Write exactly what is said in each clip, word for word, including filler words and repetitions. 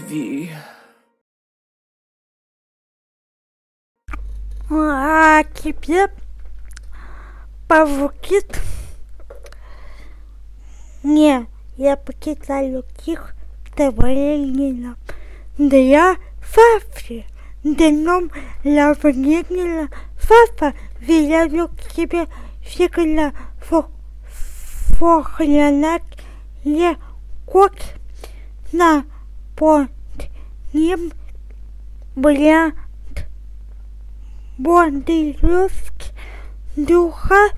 любви. А тебе павуки? Не, я покидаю их товарища для фафри. Днем лавнегила фафа виляю к тебе фигля фохлянак ле кот на под ним бля Бондилевский духа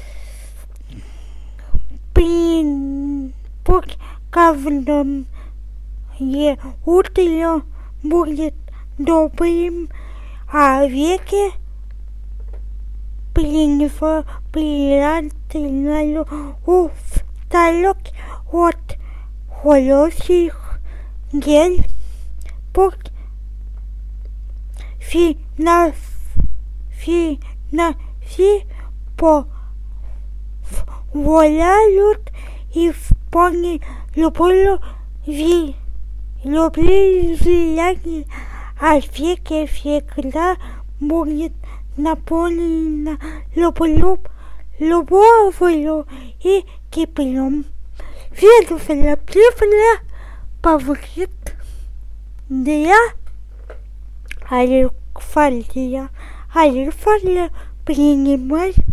блин под ковном е утро будет добрым, а веки принесло приятельную усталок от хороших дел под финансовым финансы позволяют и вполне люблю ви люблю влияние, а веки всегда будет наполнена люблю любовью и теплом. Верю в любовь павлит для Алифалия, Алифалия принимай